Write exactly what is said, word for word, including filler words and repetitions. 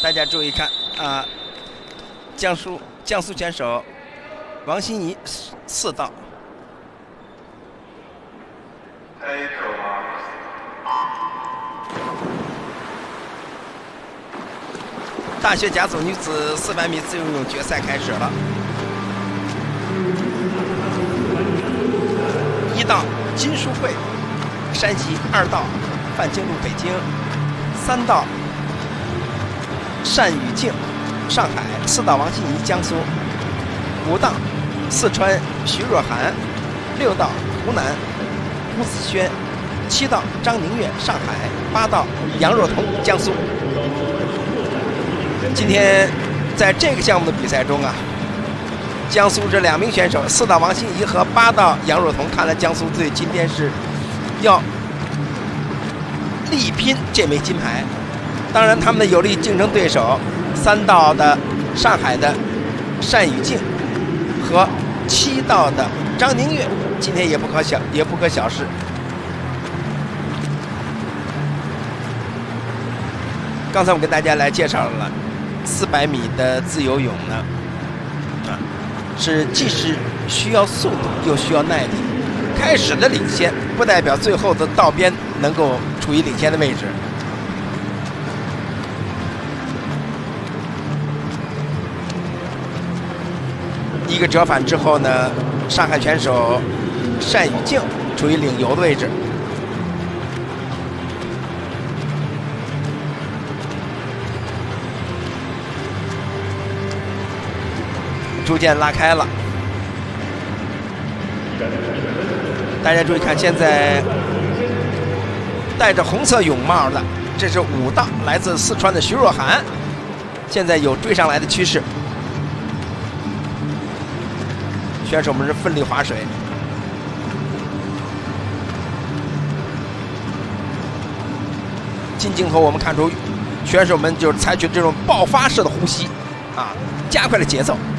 大家注意看啊，江苏江苏选手王欣怡四道。大学甲组女子四百米自由泳决赛开始了。一道金淑慧，山西；二道范金璐，北京；三道单雨静，上海；四道王欣怡，江苏；五道四川徐若涵；六道湖南胡子轩；七道张宁月，上海；八道杨若彤，江苏。今天在这个项目的比赛中啊，江苏这两名选手，四道王欣怡和八道杨若彤，看来江苏队今天是要力拼这枚金牌。当然，他们的有力竞争对手三道的上海的单雨静和七道的张宁月，今天也不可小也不可小视。刚才我跟大家来介绍了四百米的自由泳呢，啊，是既是需要速度又需要耐力。开始的领先不代表最后的道边能够处于领先的位置。一个折返之后呢，上海选手单雨静处于领游的位置。逐渐拉开了，大家注意看，现在戴着红色泳帽的，这是五道来自四川的徐若涵，现在有追上来的趋势。选手们是奋力划水，近镜头我们看出选手们就是采取这种爆发式的呼吸，啊，加快了节奏。